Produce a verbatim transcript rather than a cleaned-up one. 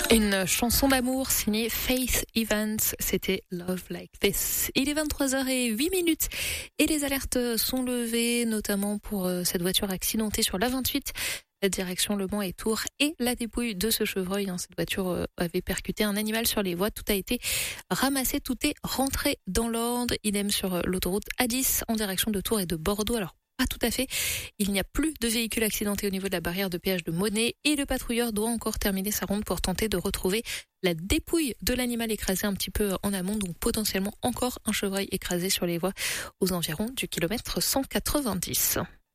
Une chanson d'amour signée Faith Evans, c'était Love Like This. Il est vingt-trois heures zéro huit minutes et les alertes sont levées, notamment pour cette voiture accidentée sur l'A vingt-huit, direction Le Mans et Tours, et la dépouille de ce chevreuil. Cette voiture avait percuté un animal sur les voies, tout a été ramassé, tout est rentré dans l'ordre. Idem sur l'autoroute A dix en direction de Tours et de Bordeaux. Alors, pas tout à fait. Il n'y a plus de véhicules accidentés au niveau de la barrière de péage de Monet et le patrouilleur doit encore terminer sa ronde pour tenter de retrouver la dépouille de l'animal écrasé un petit peu en amont, donc potentiellement encore un chevreuil écrasé sur les voies aux environs du kilomètre cent quatre-vingt-dix.